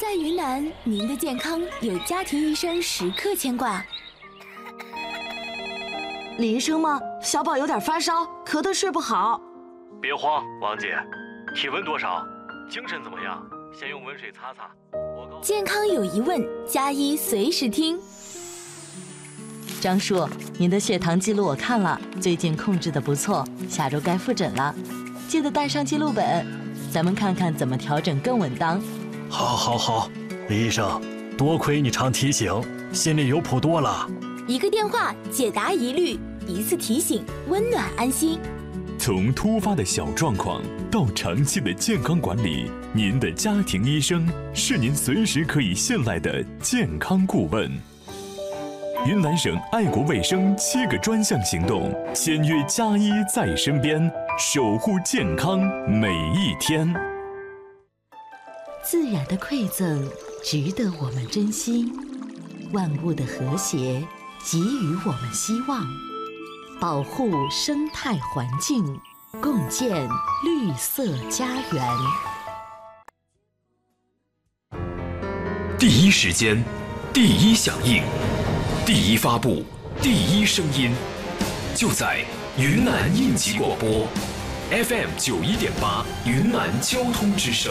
在云南，您的健康有家庭医生时刻牵挂。 李医生吗？小宝有点发烧，咳得睡不好。 别慌，王姐，体温多少？精神怎么样？先用温水擦擦。 健康有疑问，加医随时听。 张叔，您的血糖记录我看了，最近控制得不错，下周该复诊了，记得带上记录本，咱们看看怎么调整更稳当。 好，李医生，多亏你常提醒，心里有谱多了。 一个电话解答疑虑，一次提醒温暖安心。 从突发的小状况到长期的健康管理，您的家庭医生是您随时可以信赖的健康顾问。云南省爱国卫生7个专项行动，签约加医在身边，守护健康每一天。 自然的馈赠值得我们珍惜，万物的和谐给予我们希望，保护生态环境，共建绿色家园。 第一时间，第一响应，第一发布，第一声音，就在云南应急广播 FM 91.8云南交通之声。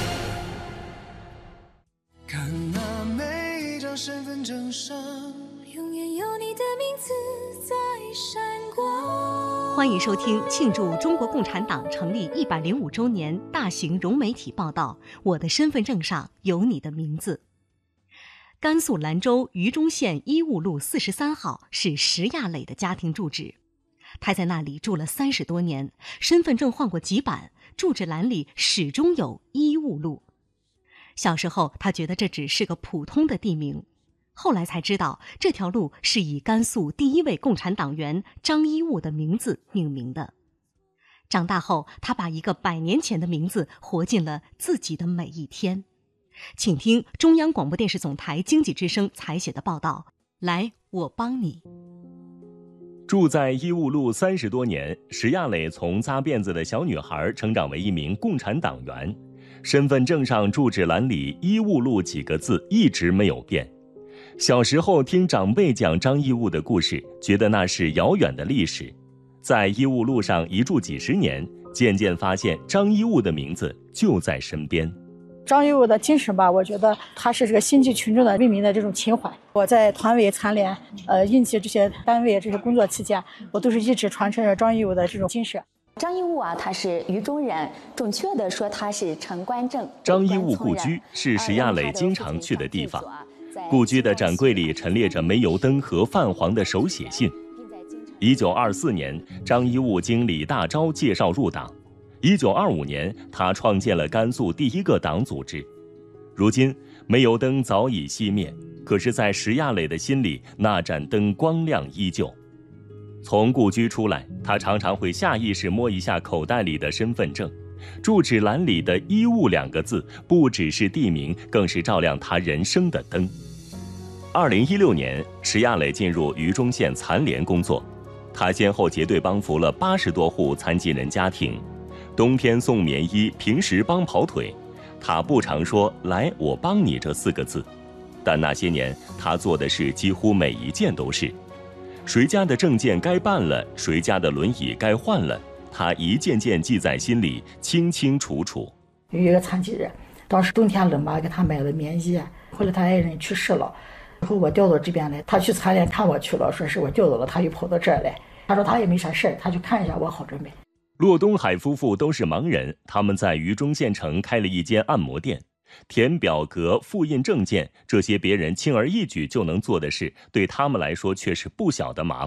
看那每一张身份证上，永远有你的名字在闪光。 欢迎收听庆祝中国共产党成立105周年大型融媒体报道《我的身份证上有你的名字》。甘肃兰州榆中县伊务路43号是石亚磊的家庭住址，他在那里住了30多年，身份证换过几版，住址栏里始终有伊务路。小时候他觉得这只是个普通的地名，后来才知道这条路是以甘肃第1位共产党员张一务的名字命名的。长大后他把一个100年前的名字活进了自己的每一天。请听中央广播电视总台经济之声采写的报道，来，我帮你。 住在伊务路30多年，石亚磊从扎辫子的小女孩成长为一名共产党员，身份证上住址栏里伊务路几个字一直没有变。小时候听长辈讲张一务的故事，觉得那是遥远的历史，在伊务路上一住几十年，渐渐发现张一务的名字就在身边。 张一务的精神吧，我觉得他是这个心系群众的为民的这种情怀。我在团委残联、应急这些单位这些工作期间，我都是一直传承着张一务的这种精神。 张一务啊，他是榆中人，准确的说他是陈官镇。 张一务故居是石亚磊经常去的地方，故居的展柜里陈列着煤油灯和泛黄的手写信。1924年，张一务经李大钊介绍入党。1925年，他创建了甘肃第1个党组织。如今，煤油灯早已熄灭，可是，在石亚磊的心里，那盏灯光亮依旧。从故居出来，他常常会下意识摸一下口袋里的身份证，住址栏里的伊务2个字，不只是地名，更是照亮他人生的灯。2016年，石亚磊进入榆中县残联工作，他先后结对帮扶了80多户残疾人家庭。冬天送棉衣，平时帮跑腿，他不常说“来，我帮你”这4个字，但那些年他做的事几乎每一件都是。谁家的证件该办了，谁家的轮椅该换了，他一件件记在心里，清清楚楚。 有一个残疾人，当时冬天冷嘛，给他买了棉衣，后来他爱人去世了，然后我调到这边来，他去残联看我去了，说是我调到了，他又跑到这儿来，他说他也没啥事，他就看一下我好准备。 骆东海夫妇都是盲人，他们在榆中县城开了一间按摩店。填表格、复印证件，这些别人轻而易举就能做的事，对他们来说却是不小的麻